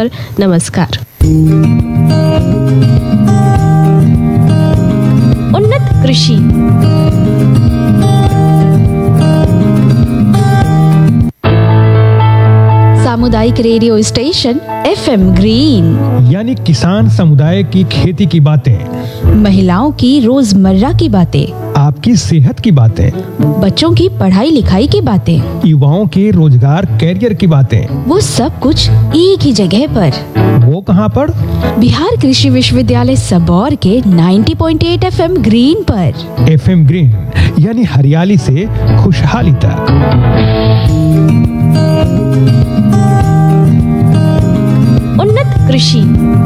पर नमस्कार। उन्नत कृषि। सामुदायिक रेडियो स्टेशन FM ग्रीन, यानी किसान समुदाय की खेती की बातें, महिलाओं की रोजमर्रा की बातें, आपकी सेहत की बातें, बच्चों की पढ़ाई लिखाई की बातें, युवाओं के रोजगार कैरियर की बातें, वो सब कुछ एक ही जगह पर। वो कहाँ पर? बिहार कृषि विश्वविद्यालय सबौर के 90.8 FM ग्रीन पर। FM ग्रीन यानी हरियाली से खुशहाली तक। उन्नत कृषि।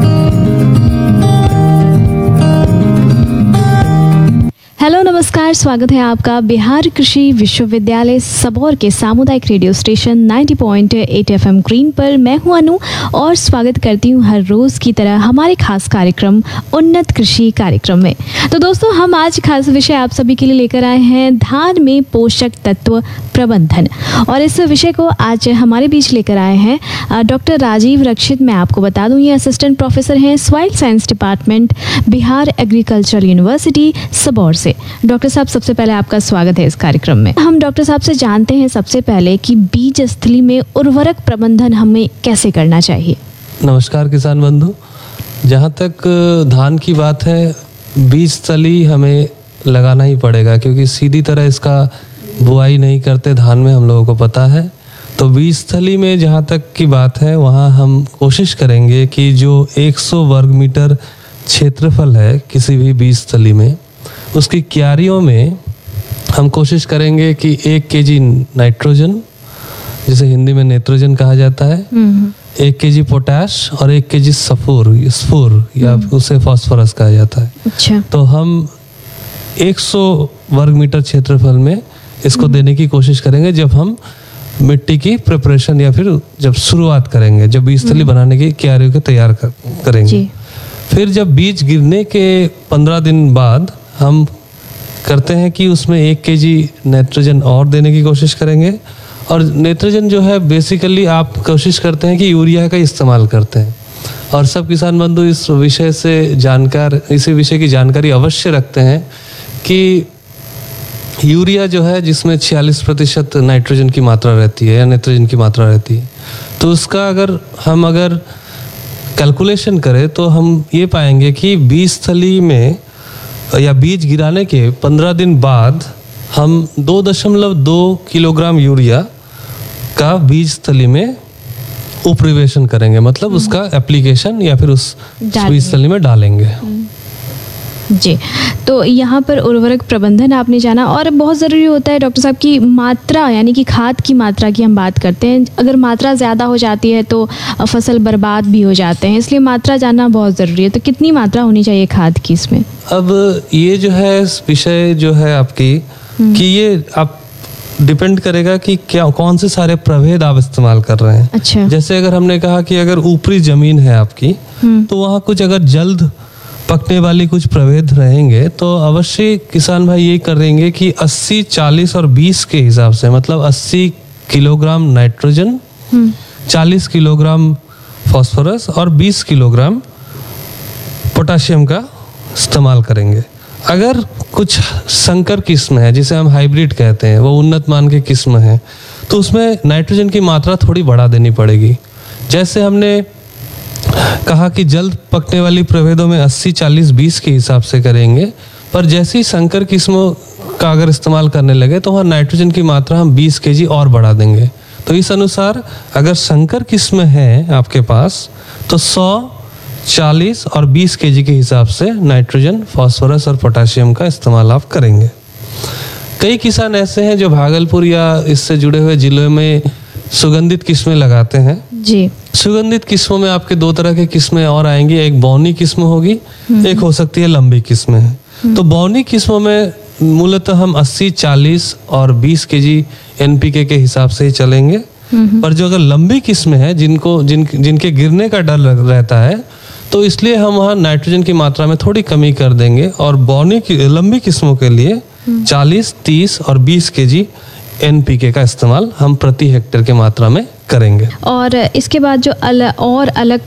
हेलो नमस्कार, स्वागत है आपका बिहार कृषि विश्वविद्यालय सबौर के सामुदायिक रेडियो स्टेशन 90.8 FM ग्रीन पर। मैं हूं अनु और स्वागत करती हूं हर रोज की तरह हमारे खास कार्यक्रम उन्नत कृषि कार्यक्रम में। तो दोस्तों, हम आज खास विषय आप सभी के लिए लेकर आए हैं धान में पोषक तत्व प्रबंधन, और इस विषय को आज हमारे बीच लेकर आए हैं डॉक्टर राजीव रक्षित। मैं आपको बता दूं, ये असिस्टेंट प्रोफेसर हैं soil science department, Bihar agricultural university Sabour से। डॉक्टर साहब, सबसे पहले आपका स्वागत है इस कार्यक्रम में। हम डॉक्टर साहब से जानते हैं सबसे पहले कि बीज स्थली में उर्वरक प्रबंधन हमें कैसे करना चाहिए। नमस्कार किसान बंधु, जहाँ तक धान की बात है, बीज स्थली हमें लगाना ही पड़ेगा, क्योंकि सीधी तरह इसका बुआई नहीं करते धान में, हम लोगों को पता है। तो बीज स्थली में जहाँ तक की बात है, वहाँ हम कोशिश करेंगे कि जो 100 वर्ग मीटर क्षेत्रफल है किसी भी बीज स्थली में, उसकी क्यारियों में हम कोशिश करेंगे कि 1 kg नाइट्रोजन, जिसे हिंदी में नेत्रोजन कहा जाता है, 1 kg पोटैश और 1 kg स्फूर या उसे फास्फोरस कहा जाता है। अच्छा। तो हम 100 वर्ग मीटर क्षेत्रफल में इसको देने की कोशिश करेंगे जब हम मिट्टी की प्रिपरेशन या फिर जब शुरुआत करेंगे, जब बीज स्थली बनाने की क्यारियों को तैयार करेंगे। फिर जब बीज गिरने के 15 दिन बाद हम करते हैं कि उसमें 1 kg नाइट्रोजन और देने की कोशिश करेंगे। और नाइट्रोजन जो है बेसिकली आप कोशिश करते हैं कि यूरिया का इस्तेमाल करते हैं, और सब किसान बंधु इस विषय से इसी विषय की जानकारी अवश्य रखते हैं कि यूरिया जो है, जिसमें 46% नाइट्रोजन की मात्रा रहती है या नाइट्रोजन की मात्रा रहती है, तो उसका अगर कैलकुलेशन करें तो हम ये पाएंगे कि बीज स्थली में या बीज गिराने के 15 दिन बाद हम 2.2 किलोग्राम यूरिया का बीज स्थली में उपरिवेशन करेंगे, मतलब उसका एप्लीकेशन या फिर उस बीज स्थली में डालेंगे। जी, तो यहाँ पर उर्वरक प्रबंधन आपने जाना, और बहुत ज़रूरी होता है डॉक्टर साहब की मात्रा, यानी कि खाद की मात्रा की हम बात करते हैं। अगर मात्रा ज़्यादा हो जाती है तो फसल बर्बाद भी हो जाते हैं, इसलिए मात्रा जानना बहुत ज़रूरी है। तो कितनी मात्रा होनी चाहिए खाद की इसमें? अब ये जो है विषय जो है आपकी कि ये आप डिपेंड करेगा कि कौन से सारे प्रभेद आप इस्तेमाल कर रहे हैं। अच्छा। जैसे अगर हमने कहा कि अगर ऊपरी जमीन है आपकी, तो वहाँ कुछ अगर जल्द पकने वाली कुछ प्रभेद रहेंगे, तो अवश्य किसान भाई ये करेंगे कि 80, 40 और 20 के हिसाब से, मतलब 80 किलोग्राम नाइट्रोजन, 40 किलोग्राम फास्फोरस और 20 किलोग्राम पोटाशियम का इस्तेमाल करेंगे। अगर कुछ संकर किस्म है, जिसे हम हाइब्रिड कहते हैं, वो उन्नत मान के किस्म है, तो उसमें नाइट्रोजन की मात्रा थोड़ी बढ़ा देनी पड़ेगी। जैसे हमने कहा कि जल्द पकने वाली प्रभेदों में 80, 40, 20 के हिसाब से करेंगे, पर जैसे ही संकर किस्मों का अगर इस्तेमाल करने लगे तो वहाँ नाइट्रोजन की मात्रा हम 20 kg और बढ़ा देंगे। तो इस अनुसार अगर संकर किस्म है आपके पास, तो 100, 40 और 20 kg के हिसाब से नाइट्रोजन, फास्फोरस और पोटाशियम का इस्तेमाल आप करेंगे। कई किसान ऐसे हैं जो भागलपुर या इससे जुड़े हुए जिलों में सुगंधित किस्में लगाते हैं। जी। सुगंधित किस्मों में आपके 2 तरह के किस्में और आएंगी, एक बौनी किस्म होगी, एक हो सकती है लंबी किस्में है। तो बौनी किस्मों में मूलतः हम 80, 40 और 20 kg NPK के हिसाब से ही चलेंगे। पर जो अगर लंबी किस्में हैं जिनके गिरने का डर रहता है, तो इसलिए हम वहाँ नाइट्रोजन की मात्रा में थोड़ी कमी कर देंगे, और बौनी की लंबी किस्मों के लिए 40, 30 और 20 kg NPK का इस्तेमाल हम प्रति हेक्टेयर की मात्रा में करेंगे। और इसके बाद जो अलग